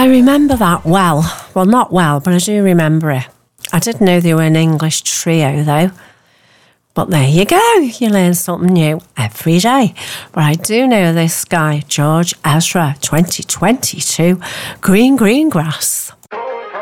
I remember that well. Well, not well, but I do remember it. I didn't know they were an English trio, though. But there you go. You learn something new every day. But I do know this guy, George Ezra, 2022, Green Green Grass.